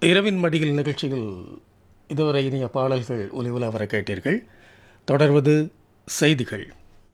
இரவின் மடியில் நிகழ்ச்சியில் இதுவரை இனிய பாடல்கள் ஒலிவுல வர கேட்டீர்கள். தொடர்வது செய்திகள்.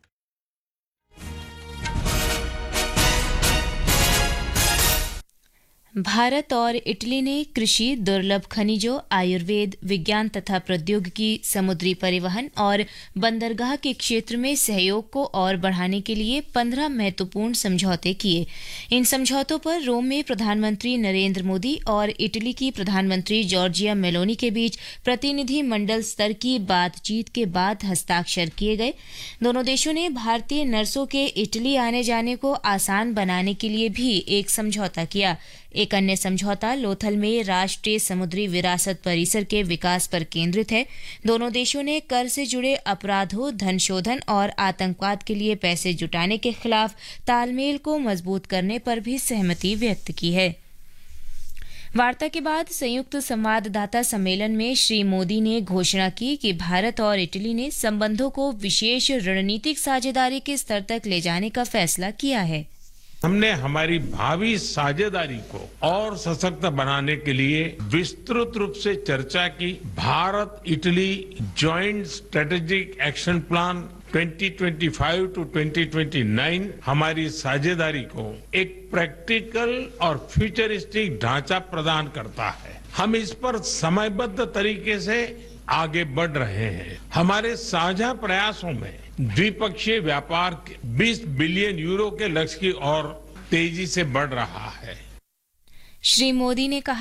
भारत और इटली ने कृषि, दुर्लभ खनिजों, आयुर्वेद, विज्ञान तथा प्रौद्योगिकी, समुद्री परिवहन और बंदरगाह के क्षेत्र में सहयोग को और बढ़ाने के लिए 15 महत्वपूर्ण समझौते किए. इन समझौतों पर रोम में प्रधानमंत्री नरेंद्र मोदी और इटली की प्रधानमंत्री जॉर्जिया मेलोनी के बीच प्रतिनिधि मंडल स्तर की बातचीत के बाद हस्ताक्षर किए गए. दोनों देशों ने भारतीय नर्सों के इटली आने जाने को आसान बनाने के लिए भी एक समझौता किया. एक अन्य समझौता लोथल में राष्ट्रीय समुद्री विरासत परिसर के विकास पर केंद्रित है. दोनों देशों ने कर से जुड़े अपराधों, धन शोधन और आतंकवाद के लिए पैसे जुटाने के खिलाफ तालमेल को मजबूत करने पर भी सहमति व्यक्त की है. वार्ता के बाद संयुक्त संवाददाता सम्मेलन में श्री मोदी ने घोषणा की कि भारत और इटली ने संबंधों को विशेष रणनीतिक साझेदारी के स्तर तक ले जाने का फैसला किया है. हमने हमारी भावी साझेदारी को और सशक्त बनाने के लिए विस्तृत रूप से चर्चा की. Bharat Italy joint strategic action plan 2025 to 2029 हमारी साझेदारी को एक प्रैक्टिकल और फ्यूचरिस्टिक ढांचा प्रदान करता है. हम इस पर समयबद्ध तरीके से आगे बढ़ रहे हैं. हमारे साझा प्रयासों में द्विपक्षीय व्यापार 20 बिलियन यूरो के लक्ष्य की ओर तेजी से बढ़ रहा है. श्री मोदी ने कहा